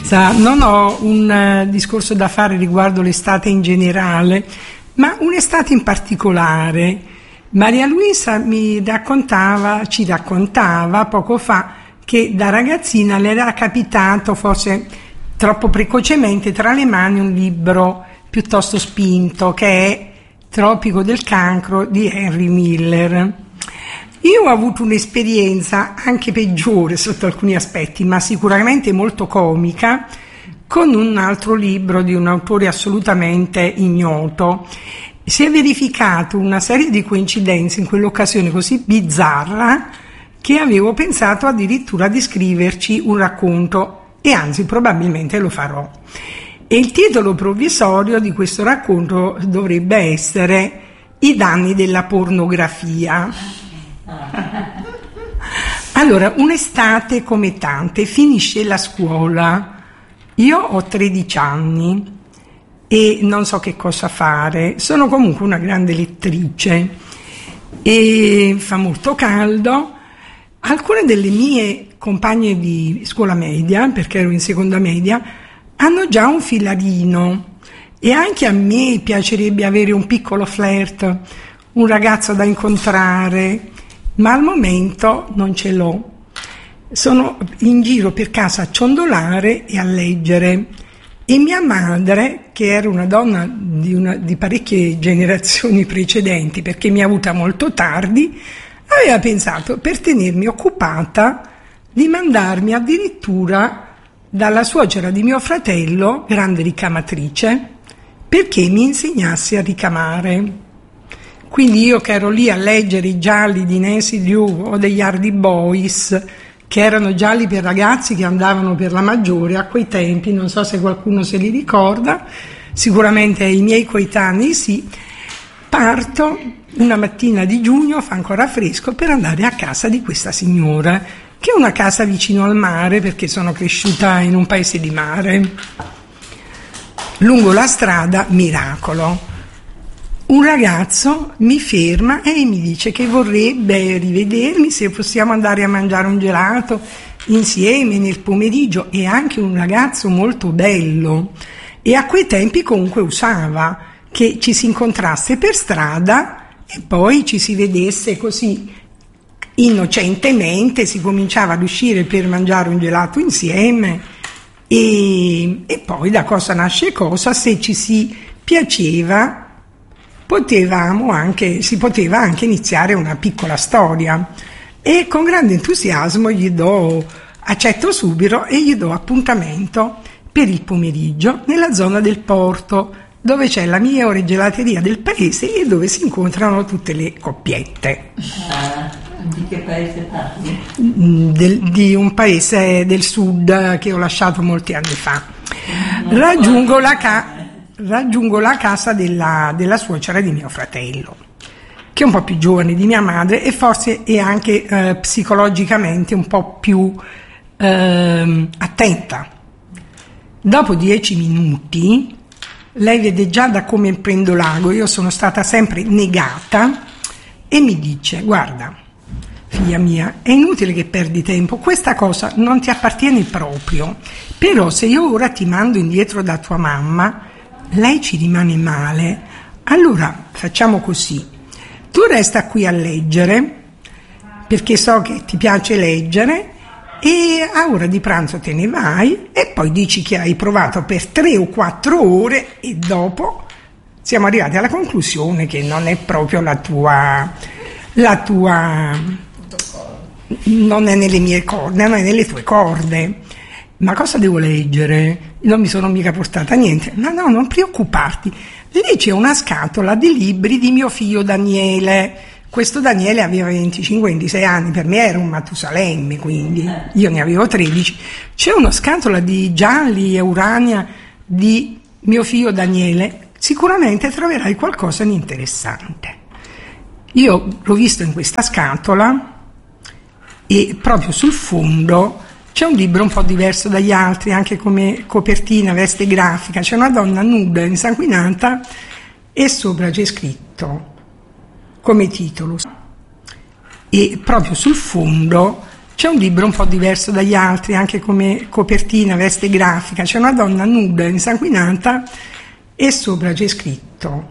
Non ho un discorso da fare riguardo l'estate in generale, ma un'estate in particolare. Maria Luisa ci raccontava poco fa che da ragazzina le era capitato, forse troppo precocemente, tra le mani un libro piuttosto spinto che è Tropico del cancro di Henry Miller. Io ho avuto un'esperienza anche peggiore sotto alcuni aspetti, ma sicuramente molto comica, con un altro libro di un autore assolutamente ignoto. Si è verificato una serie di coincidenze in quell'occasione così bizzarra che avevo pensato addirittura di scriverci un racconto, e anzi probabilmente lo farò. E il titolo provvisorio di questo racconto dovrebbe essere I danni della pornografia. Allora, un'estate come tante, finisce la scuola. Io ho 13 anni e non so che cosa fare. Sono comunque una grande lettrice e fa molto caldo. Alcune delle mie compagne di scuola media, perché ero in seconda media, hanno già un filarino e anche a me piacerebbe avere un piccolo flirt, un ragazzo da incontrare, ma al momento non ce l'ho. Sono in giro per casa a ciondolare e a leggere, e mia madre, che era una donna di parecchie generazioni precedenti, perché mi ha avuta molto tardi, aveva pensato, per tenermi occupata, di mandarmi addirittura dalla suocera di mio fratello, grande ricamatrice, perché mi insegnassi a ricamare. Quindi io che ero lì a leggere i gialli di Nancy Drew o degli Hardy Boys, che erano gialli per ragazzi che andavano per la maggiore a quei tempi, non so se qualcuno se li ricorda, sicuramente i miei coetanei sì, parto una mattina di giugno, fa ancora fresco, per andare a casa di questa signora, che è una casa vicino al mare, perché sono cresciuta in un paese di mare. Lungo la strada, miracolo, un ragazzo mi ferma e mi dice che vorrebbe rivedermi, se possiamo andare a mangiare un gelato insieme nel pomeriggio. È anche un ragazzo molto bello, e a quei tempi comunque usava che ci si incontrasse per strada e poi ci si vedesse così innocentemente, si cominciava ad uscire per mangiare un gelato insieme e poi da cosa nasce cosa, se ci si piaceva si poteva anche iniziare una piccola storia. E con grande entusiasmo accetto subito e gli do appuntamento per il pomeriggio nella zona del porto, dove c'è la migliore gelateria del paese e dove si incontrano tutte le coppiette. Di che paese parli? Di un paese del sud che ho lasciato molti anni fa. Raggiungo la casa della suocera di mio fratello, che è un po' più giovane di mia madre e forse è anche psicologicamente un po' più attenta. Dopo 10 minuti lei vede già da come prendo l'ago, io sono stata sempre negata, e mi dice: guarda, figlia mia, è inutile che perdi tempo, questa cosa non ti appartiene proprio, però se io ora ti mando indietro da tua mamma, lei ci rimane male. Allora facciamo così: tu resta qui a leggere, perché so che ti piace leggere, e a ora di pranzo te ne vai e poi dici che hai provato per 3 o 4 ore e dopo siamo arrivati alla conclusione che non è proprio la tua non è nelle mie corde, non è nelle tue corde. Ma cosa devo leggere? Non mi sono mica portata niente. No, non preoccuparti. Lì c'è una scatola di libri di mio figlio Daniele. Questo Daniele aveva 25-26 anni, per me era un Matusalemme, quindi io ne avevo 13. C'è una scatola di gialli e Urania di mio figlio Daniele. Sicuramente troverai qualcosa di interessante. Io l'ho visto in questa scatola e proprio sul fondo c'è un libro un po' diverso dagli altri, anche come copertina, veste grafica. C'è una donna nuda, insanguinata, e sopra c'è scritto come titolo. E proprio sul fondo C'è un libro un po' diverso dagli altri, anche come copertina, veste grafica, c'è una donna nuda, insanguinata, e sopra c'è scritto: